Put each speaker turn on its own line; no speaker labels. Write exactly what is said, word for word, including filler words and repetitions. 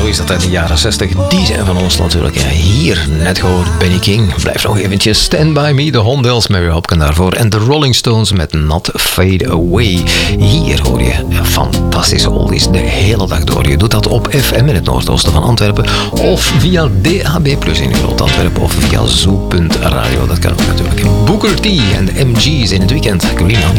zo is dat uit de jaren zestig. Die zijn van ons natuurlijk. Ja, hier, net gehoord, Benny King. Blijf nog eventjes. Stand By Me, de Hondells, Mary Hopkin daarvoor. En de Rolling Stones met Not Fade Away. Hier hoor je fantastische oldies de hele dag door. Je doet dat op F M in het noordoosten van Antwerpen. Of via D A B plus in Groot-Antwerpen. Of via zoo punt radio. Dat kan ook natuurlijk. Booker T en de M G's in het weekend. Green